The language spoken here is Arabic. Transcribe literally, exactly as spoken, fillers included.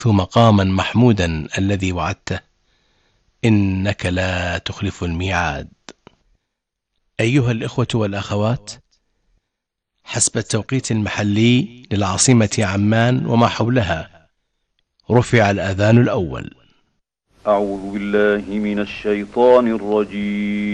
مقاما محمودا الذي وعدته، إنك لا تخلف الميعاد. أيها الإخوة والأخوات، حسب التوقيت المحلي للعاصمة عمان وما حولها، رفع الأذان الأول. أعوذ بالله من الشيطان الرجيم.